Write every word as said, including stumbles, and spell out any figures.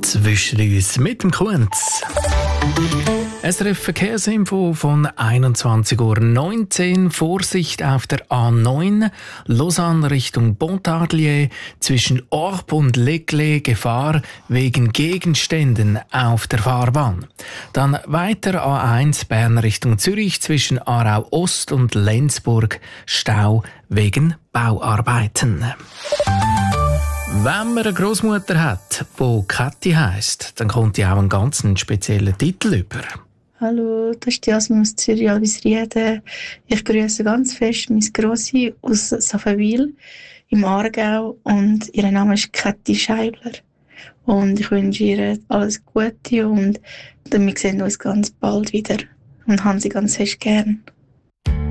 zwischen uns mit dem Kunz. S R F Verkehrsinfo von einundzwanzig Uhr neunzehn. Vorsicht auf der A neun, Lausanne Richtung Pontarlier, zwischen Orb und Leclerc Gefahr wegen Gegenständen auf der Fahrbahn. Dann weiter A eins, Bern Richtung Zürich, zwischen Aarau Ost und Lenzburg, Stau wegen Bauarbeiten. Wenn man eine Großmutter hat, die Kathi heisst, dann kommt die auch einen ganz speziellen Titel über. Hallo, das ist Jasmin aus Zürich, Albisrieden. Ich grüße ganz fest meine Grossi aus Saffenwil im Aargau und ihr Name ist Kathi Scheibler. Und ich wünsche ihr alles Gute und wir sehen uns ganz bald wieder und haben sie ganz fest gern.